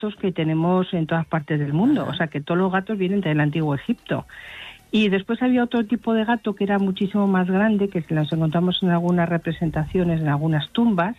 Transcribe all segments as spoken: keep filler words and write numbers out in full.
que tenemos en todas partes del mundo, o sea que todos los gatos vienen del antiguo Egipto. Y después había otro tipo de gato que era muchísimo más grande, que los encontramos en algunas representaciones, en algunas tumbas,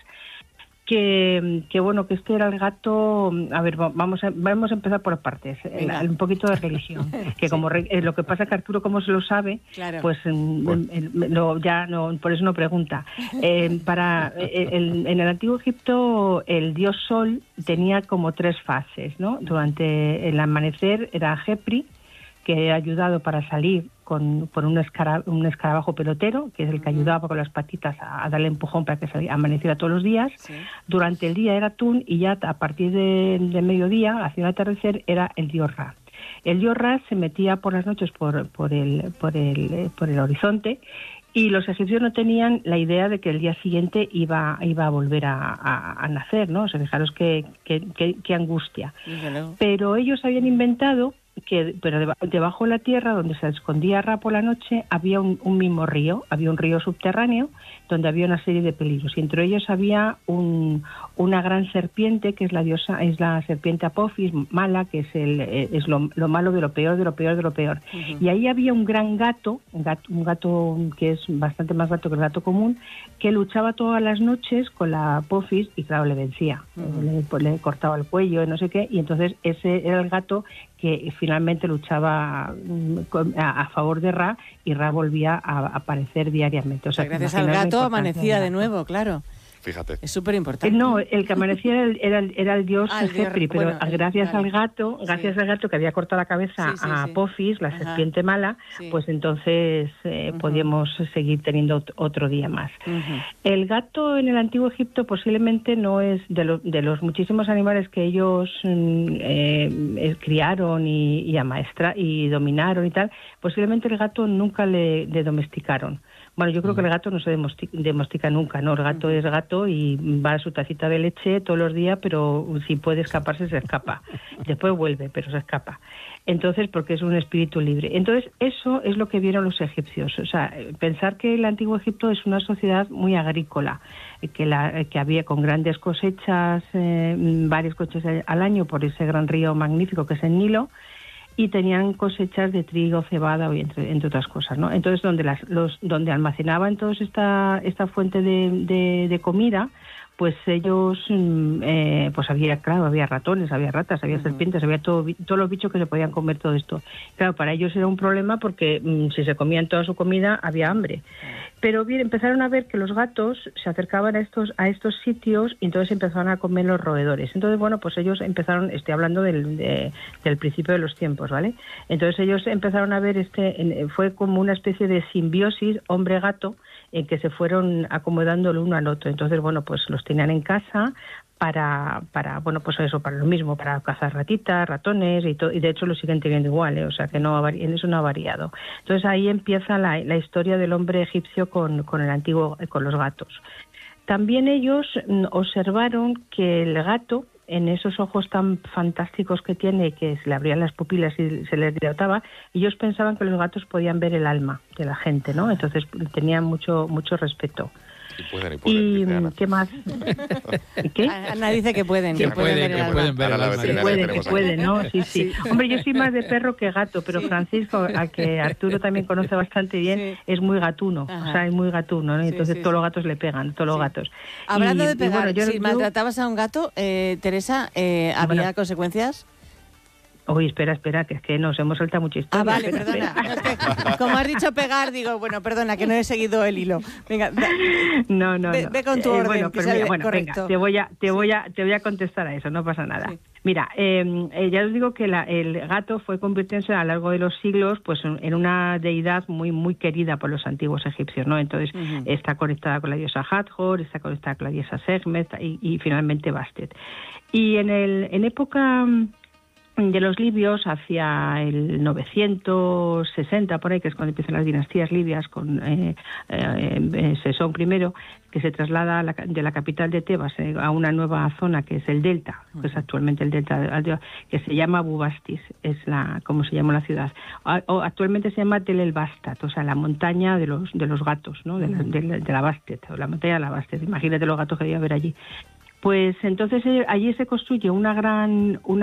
que, que bueno, que este era el gato. A ver, vamos a, vamos a empezar por partes. El, un poquito de religión, que sí. como re, lo que pasa que Arturo, como se lo sabe, claro. pues bueno. lo, ya no, por eso no pregunta. Eh, para el, en el antiguo Egipto el dios Sol tenía como tres fases, ¿no? Durante el amanecer era Jepri, que ha ayudado para salir con, por un, escara, un escarabajo pelotero, que es el que ayudaba con las patitas a, a darle empujón para que se amaneciera todos los días. Sí. Durante el día era Tun, y ya a partir de, de mediodía, hacia el atardecer, era el dios Ra. El dios Ra se metía por las noches por, por, el, por, el, por el horizonte, y los egipcios no tenían la idea de que el día siguiente iba, iba a volver a, a, a nacer, ¿no? O sea, fijaros qué, qué, qué, qué angustia. Bueno. Pero ellos habían inventado que, pero debajo de la tierra, donde se escondía Ra por la noche, había un, un mismo río, había un río subterráneo donde había una serie de peligros, y entre ellos había un, una gran serpiente, que es la diosa, es la serpiente Apophis, mala, que es el es lo, lo malo de lo peor, de lo peor, de lo peor. Uh-huh. Y ahí había un gran gato, un gato, un gato que es bastante más gato que el gato común, que luchaba todas las noches con la Apophis, y claro, le vencía, uh-huh. le, pues, le cortaba el cuello, no sé qué, y entonces ese era el gato que finalmente luchaba a, a favor de Ra, y Ra volvía a aparecer diariamente. O sea, gracias al gato amanecía de nuevo, claro. Fíjate. Es súper importante. No, el que amanecía era el, era el, era el dios ah, Jepri, pero bueno, gracias vale. al gato, gracias sí. al gato que había cortado la cabeza sí, sí, a Apophis, sí. la Ajá. serpiente mala, sí. pues entonces eh, uh-huh. podíamos seguir teniendo otro día más. Uh-huh. El gato en el antiguo Egipto posiblemente no es de, lo, de los muchísimos animales que ellos eh, criaron y, y amaestra y dominaron y tal, posiblemente el gato nunca le, le domesticaron. Bueno, yo creo que el gato no se domestica nunca, ¿no? El gato es gato y va a su tacita de leche todos los días, pero si puede escaparse, se escapa. Después vuelve, pero se escapa. Entonces, porque es un espíritu libre. Entonces, eso es lo que vieron los egipcios. O sea, pensar que el antiguo Egipto es una sociedad muy agrícola, que, la, que había con grandes cosechas, eh, varias cosechas al año por ese gran río magnífico que es el Nilo, y tenían cosechas de trigo, cebada, entre, entre otras cosas, ¿no? Entonces, donde las, los, donde almacenaban toda esta, esta fuente de, de, de comida, pues ellos, eh, pues había, claro, había ratones, había ratas, había uh-huh. serpientes, había todo, todos los bichos que se podían comer todo esto. Claro, para ellos era un problema porque mmm, si se comían toda su comida, había hambre. Pero bien, empezaron a ver que los gatos se acercaban a estos a estos sitios, y entonces empezaron a comer los roedores. Entonces, bueno, pues ellos empezaron, estoy hablando del, de, del principio de los tiempos, ¿vale? Entonces ellos empezaron a ver, este fue como una especie de simbiosis hombre-gato, en que se fueron acomodando el uno al otro. Entonces, bueno, pues los tenían en casa para, para bueno, pues eso, para lo mismo, para cazar ratitas, ratones, y, to, y de hecho lo siguen teniendo igual, ¿eh? O sea que no ha vari- eso no ha variado. Entonces ahí empieza la, la historia del hombre egipcio con, con el antiguo, con los gatos. También ellos observaron que el gato, en esos ojos tan fantásticos que tiene, que se le abrían las pupilas y se les dilataba, ellos pensaban que los gatos podían ver el alma de la gente, ¿no? Entonces tenían mucho mucho respeto. Y pueden, y pueden. ¿Y qué más? ¿Qué? Ana dice que pueden, que, que pueden, ver el alma. Pueden ver el alma. Que pueden, que pueden, ¿no? Sí, sí, sí. Hombre, yo soy más de perro que gato, pero sí. Francisco, a que Arturo también conoce bastante bien, sí. es muy gatuno. Ajá. O sea, es muy gatuno, ¿no? Y entonces sí, sí, todos sí. los gatos le pegan, todos sí. los gatos. Hablando y, de pegar, bueno, yo, si yo, maltratabas a un gato, eh, Teresa, eh, ¿había bueno, consecuencias? Oye, espera, espera, que es que nos hemos saltado mucha historia. Ah, vale, espera, perdona. Espera. No, es que, como has dicho pegar, digo, bueno, perdona, que no he seguido el hilo. Venga, da, no, no, ve, no. ve con tu orden, eh, bueno, que pero mira, bueno, correcto. Venga, te voy a, te voy a, te voy a contestar a eso, no pasa nada. Sí. Mira, eh, eh, ya os digo que la, el gato fue convirtiéndose a lo largo de los siglos, pues, en, en una deidad muy, muy querida por los antiguos egipcios, ¿no? Entonces uh-huh. está conectada con la diosa Hathor, está conectada con la diosa Sekhmet y, y finalmente Bastet. Y en el, en época de los libios, hacia el novecientos sesenta, por ahí, que es cuando empiezan las dinastías libias, con eh, eh, Sesón primero, que se traslada a la, de la capital de Tebas eh, a una nueva zona que es el Delta, que es actualmente el Delta, que se llama Bubastis, es la como se llama la ciudad. O, actualmente se llama Tel el Bastat, o sea, la montaña de los de los gatos, ¿no? De la, de la, de la Bastet, o la montaña de la Bastet. Imagínate los gatos que debía haber allí. Pues entonces allí se construye una gran... Una